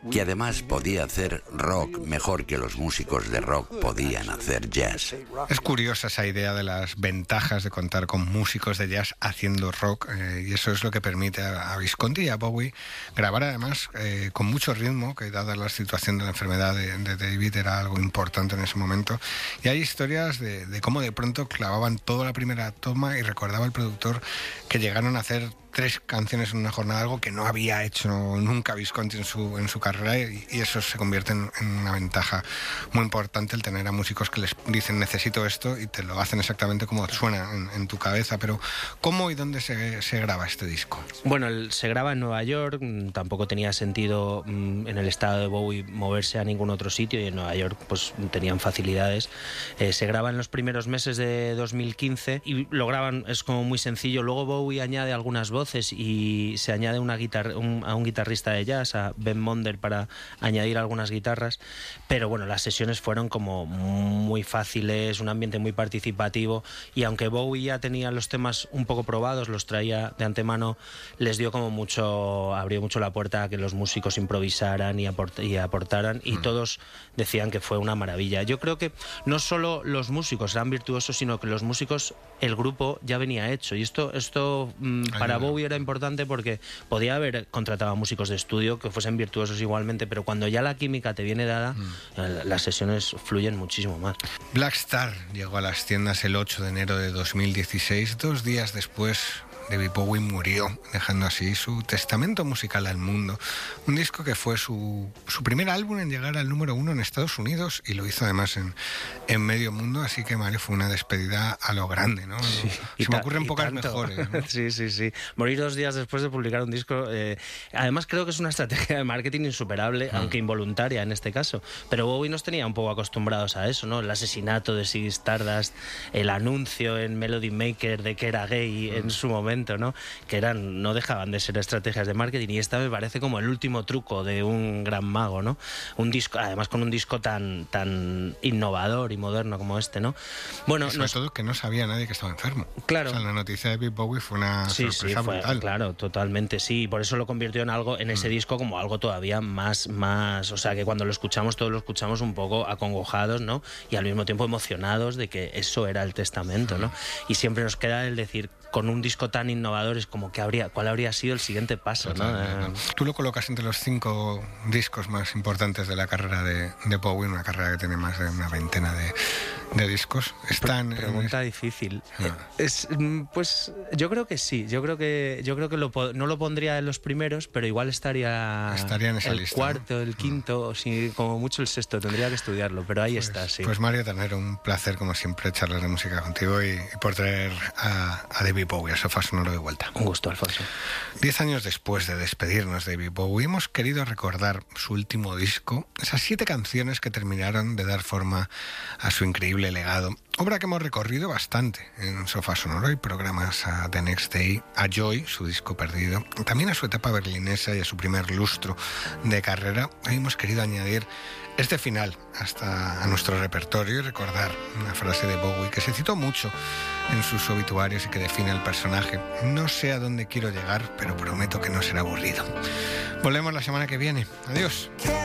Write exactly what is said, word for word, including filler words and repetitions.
que además podía hacer rock mejor que los músicos de rock podían hacer jazz. Es curiosa esa idea de las ventajas de contar con músicos de jazz haciendo rock, eh, y eso es lo que permite a, a Visconti y a Bowie grabar además eh, con mucho ritmo, que dada la situación de la enfermedad de, de David era algo importante en ese momento. Y hay historias de, de cómo de pronto clavaban toda la primera toma y recordaba el productor que llegaron a hacer tres canciones en una jornada, algo que no había hecho nunca Visconti en su, en su carrera, y, y eso se convierte en, en una ventaja muy importante, el tener a músicos que les dicen necesito esto y te lo hacen exactamente como suena en, en tu cabeza. Pero ¿cómo y dónde se, se graba este disco? Bueno, el, se graba en Nueva York, tampoco tenía sentido mmm, en el estado de Bowie moverse a ningún otro sitio, y en Nueva York pues tenían facilidades. Eh, se graba en los primeros meses de dos mil quince y lo graban, es como muy sencillo. Luego Bowie añade algunas voces y se añade una guitarra, un, a un guitarrista de jazz, a Ben Monder, para añadir algunas guitarras, pero bueno, las sesiones fueron como muy fáciles, un ambiente muy participativo, y aunque Bowie ya tenía los temas un poco probados, los traía de antemano, les dio como mucho, abrió mucho la puerta a que los músicos improvisaran y, aport, y aportaran, y mm. todos decían que fue una maravilla. Yo creo que no solo los músicos eran virtuosos, sino que los músicos, el grupo ya venía hecho, y esto, esto mmm, para Bowie era importante porque podía haber contratado a músicos de estudio que fuesen virtuosos igualmente, pero cuando ya la química te viene dada, mm. las sesiones fluyen muchísimo más. Black Star llegó a las tiendas el ocho de enero de dos mil dieciséis, dos días después David Bowie murió, dejando así su testamento musical al mundo. Un disco que fue su, su primer álbum en llegar al número uno en Estados Unidos, y lo hizo además en, en medio mundo, así que Mario, fue una despedida a lo grande, ¿no? Sí, Se me ocurren pocas tanto. mejores, ¿no? Sí, sí, sí. Morir dos días después de publicar un disco, eh, además creo que es una estrategia de marketing insuperable, mm. aunque involuntaria en este caso. Pero Bowie nos tenía un poco acostumbrados a eso, ¿no? El asesinato de Ziggy Stardust, el anuncio en Melody Maker de que era gay mm. en su momento, ¿no? Que eran, no dejaban de ser estrategias de marketing, y esta me parece como el último truco de un gran mago, ¿no? Un disco, además con un disco tan, tan innovador y moderno como este, ¿no? Bueno, y sobre nos... todo que no sabía nadie que estaba enfermo. Claro. O sea, la noticia de David Bowie fue una sí, sorpresa sí, fue, brutal. Claro, totalmente, sí. Y por eso lo convirtió en algo, en ese mm. disco, como algo todavía más, más, o sea, que cuando lo escuchamos, todos lo escuchamos un poco acongojados, ¿no? Y al mismo tiempo emocionados de que eso era el testamento, ¿no? Y siempre nos queda el decir, con un disco tan innovador, es como que habría, cuál habría sido el siguiente paso, ¿no? Eh... Tú lo colocas entre los cinco discos más importantes de la carrera de, de Bowie, una carrera que tiene más de una veintena de, de discos. Están pregunta en... difícil. No. Es, pues yo creo que sí. Yo creo que yo creo que lo, no lo pondría en los primeros, pero igual estaría, estaría en esa el lista, cuarto, ¿no? el quinto, o si, como mucho el sexto. Tendría que estudiarlo, pero ahí pues, está, sí. Pues Mario Tanero, un placer como siempre charlar de música contigo y, y por traer a, a David Bowie a Sofá Sonoro de vuelta. Un gusto, Alfonso. Diez años después de despedirnos de David Bowie, hemos querido recordar su último disco, esas siete canciones que terminaron de dar forma a su increíble legado. Obra que hemos recorrido bastante en Sofá Sonoro y programas a The Next Day, a Joy, su disco perdido, también a su etapa berlinesa y a su primer lustro de carrera. Hoy hemos querido añadir este final hasta a nuestro repertorio y recordar una frase de Bowie que se citó mucho en sus obituarios y que define al personaje. No sé a dónde quiero llegar, pero prometo que no será aburrido. Volvemos la semana que viene. Adiós.